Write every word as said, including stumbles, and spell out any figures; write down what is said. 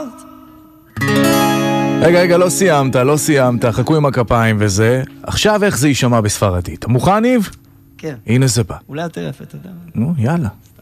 רגע, רגע, לא סיימת, לא סיימת, חכו עם הכפיים וזה. עכשיו איך זה יישמע בספרדית? מוכן, ניב? כן. הנה זה בא. אולי יותר יפה, אתה יודע. נו, יאללה.